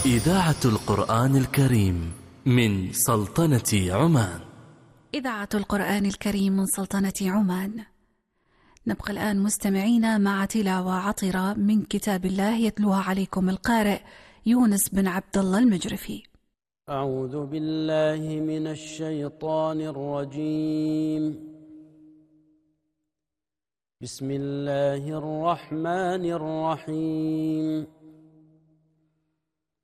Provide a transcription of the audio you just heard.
إذاعة القرآن الكريم من سلطنة عمان. إذاعة القرآن الكريم من سلطنة عمان. نبقى الآن مستمعين مع تلاوة عطرة من كتاب الله يتلوها عليكم القارئ يونس بن عبد الله المجرفي. أعوذ بالله من الشيطان الرجيم. بسم الله الرحمن الرحيم.